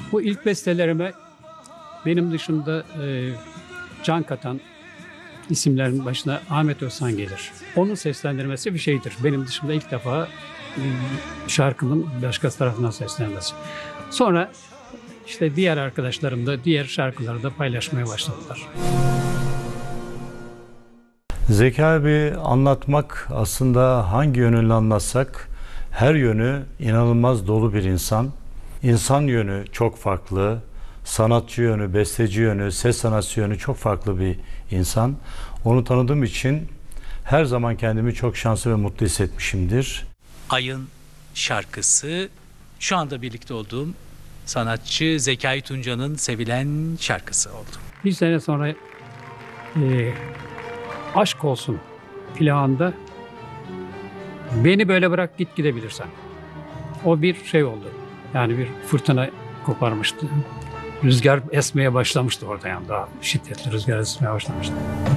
Bu ilk bestelerime benim dışımda can katan isimlerin başına Ahmet Özhan gelir. Onun seslendirmesi bir şeydir. Benim dışımda ilk defa şarkımın başkası tarafından seslenmesi. Sonra işte diğer arkadaşlarım da diğer şarkıları da paylaşmaya başladılar. Zekai Bey anlatmak aslında hangi yönüyle anlatsak her yönü inanılmaz dolu bir insan. İnsan yönü çok farklı, sanatçı yönü, besteci yönü, ses sanatçı yönü çok farklı bir insan. Onu tanıdığım için her zaman kendimi çok şanslı ve mutlu hissetmişimdir. Ay'ın şarkısı şu anda birlikte olduğum sanatçı Zekai Tunca'nın sevilen şarkısı oldu. Bir sene sonra Aşk Olsun plağında beni böyle bırak git gidebilirsen. O bir şey oldu. Yani bir fırtına koparmıştı. Rüzgar esmeye başlamıştı orada, yani daha şiddetli rüzgar esmeye başlamıştı.